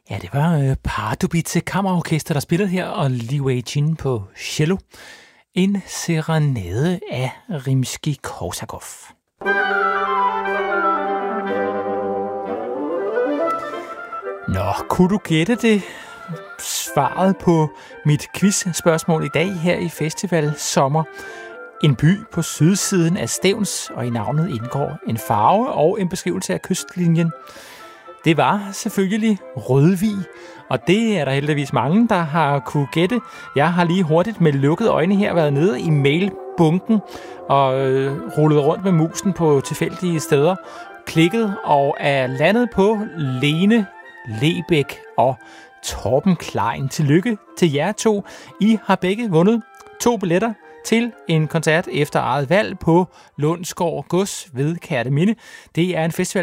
Ja, det var Pardubice Kammerorkester, der spillede her, og Li Wei-jin på cello. En serenade af Rimskij-Korsakov. Nå, kunne du gætte det? Svaret på mit quiz-spørgsmål i dag her i Festival Sommer. En by på sydsiden af Stevns, og i navnet indgår en farve og en beskrivelse af kystlinjen. Det var selvfølgelig Rødvig, og det er der heldigvis mange, der har kunne gætte. Jeg har lige hurtigt med lukkede øjne her været nede i mailbunken og rullet rundt med musen på tilfældige steder, klikket og er landet på Lene Lebæk og Torben Klein. Tillykke til jer to. I har begge vundet 2 billetter til en koncert efter eget valg på Lundsgård Gods ved Kerteminde. Det er en festival,